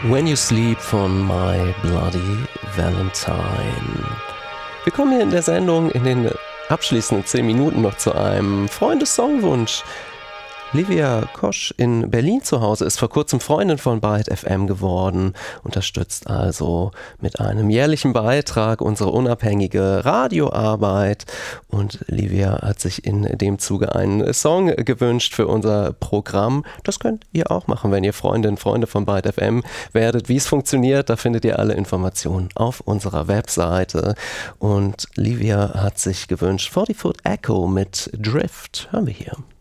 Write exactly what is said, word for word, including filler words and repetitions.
When You Sleep von My Bloody Valentine. Wir kommen hier in der Sendung in den abschließenden zehn Minuten noch zu einem Freundes-Songwunsch. Livia Kosch in Berlin zu Hause ist vor kurzem Freundin von Byte F M geworden, unterstützt also mit einem jährlichen Beitrag unsere unabhängige Radioarbeit, und Livia hat sich in dem Zuge einen Song gewünscht für unser Programm. Das könnt ihr auch machen, wenn ihr Freundinnen, Freunde von Byte F M werdet. Wie es funktioniert, da findet ihr alle Informationen auf unserer Webseite, und Livia hat sich gewünscht forty Foot Echo mit Drift. Hören wir hier.